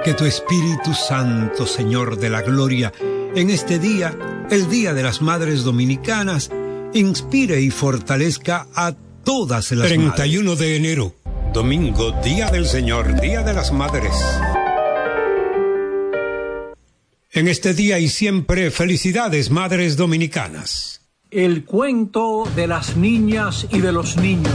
Que tu Espíritu Santo, Señor de la Gloria, en este día, el Día de las Madres Dominicanas, inspire y fortalezca a todas las 31 madres. de enero, domingo, Día del Señor, Día de las Madres. En este día y siempre, felicidades, madres dominicanas. El cuento de las niñas y de los niños.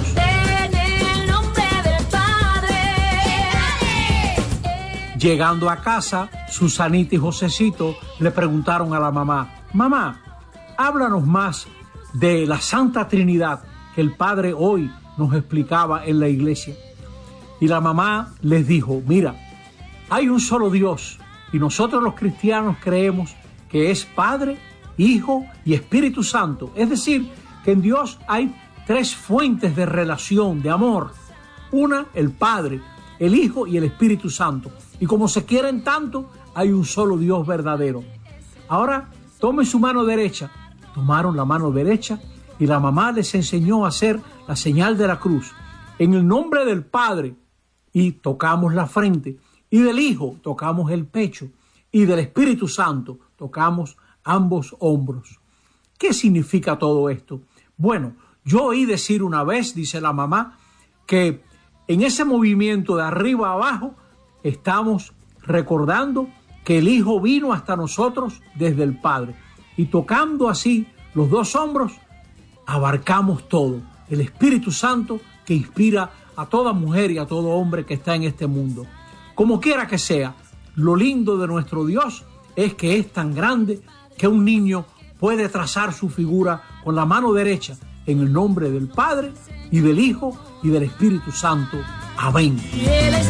Llegando a casa, Susanita y Josecito le preguntaron a la mamá: mamá, háblanos más de la Santa Trinidad que el Padre hoy nos explicaba en la iglesia. Y la mamá les dijo: mira, hay un solo Dios y nosotros los cristianos creemos que es Padre, Hijo y Espíritu Santo. Es decir, que en Dios hay tres fuentes de relación, de amor. Una, el Padre, el Hijo y el Espíritu Santo. Y como se quieren tanto, hay un solo Dios verdadero. Ahora, tomen su mano derecha. Tomaron la mano derecha y la mamá les enseñó a hacer la señal de la cruz. En el nombre del Padre, y tocamos la frente, y del Hijo tocamos el pecho, y del Espíritu Santo tocamos ambos hombros. ¿Qué significa todo esto? Bueno, yo oí decir una vez, dice la mamá, que en ese movimiento de arriba a abajo estamos recordando que el Hijo vino hasta nosotros desde el Padre. Y tocando así los dos hombros, abarcamos todo. El Espíritu Santo que inspira a toda mujer y a todo hombre que está en este mundo. Como quiera que sea, lo lindo de nuestro Dios es que es tan grande que un niño puede trazar su figura con la mano derecha en el nombre del Padre y del Hijo y del Espíritu Santo. Amén.